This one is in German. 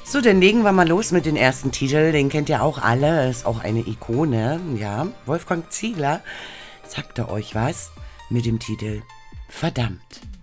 So, dann legen wir mal los mit dem ersten Titel. Den kennt ihr auch alle. Ist auch eine Ikone. Ja, Wolfgang Ziegler sagte euch was mit dem Titel Verdammt.